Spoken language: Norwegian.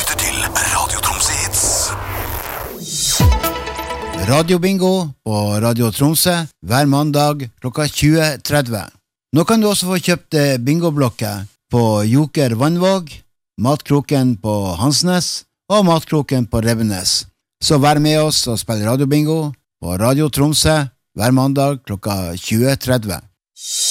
lytter til Radio Tromsø Hits. Radio Bingo på Radio Tromsø hver mandag klokka 20:30. Nå kan du også få kjøpt bingoblokker på Joker Vannvåg, Matkroken på Hansnes og Matkroken på Rebbenes. Så vær med oss og spill Radio Bingo på Radio Tromsø hver mandag klokka 20:30.